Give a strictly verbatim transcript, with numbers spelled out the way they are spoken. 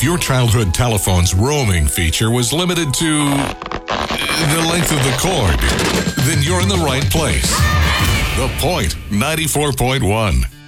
If your childhood telephone's roaming feature was limited to the length of the cord, then you're in the right place. The Point ninety-four point one.